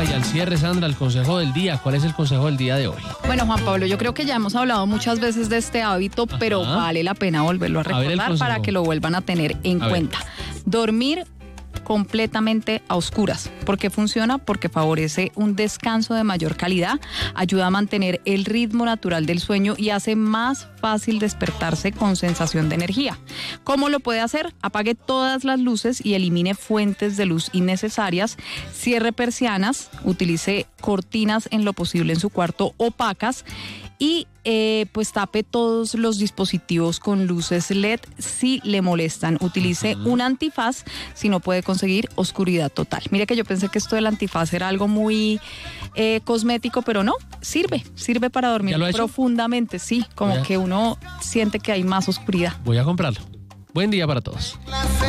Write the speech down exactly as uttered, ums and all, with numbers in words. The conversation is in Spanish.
y al cierre, Sandra, el consejo del día. ¿Cuál es el consejo del día de hoy? Bueno, Juan Pablo, yo creo que ya hemos hablado muchas veces de este hábito, Ajá. pero vale la pena volverlo a A ver el recordar consejo. para que lo vuelvan a tener en A ver. cuenta. Dormir completamente a oscuras. ¿Por qué funciona? Porque favorece un descanso de mayor calidad, ayuda a mantener el ritmo natural del sueño y hace más fácil despertarse con sensación de energía. ¿Cómo lo puede hacer? Apague todas las luces y elimine fuentes de luz innecesarias, cierre persianas, utilice cortinas en lo posible en su cuarto opacas y eh, pues tape todos los dispositivos con luces L E D si le molestan. Utilice uh-huh. un antifaz si no puede conseguir oscuridad total. Mire que yo pensé que esto del antifaz era algo muy eh, cosmético, pero no, sirve, sirve para dormir ¿Ya lo ha hecho? profundamente, sí, como Voy a- que uno siente que hay más oscuridad. Voy a comprarlo. Buen día para todos.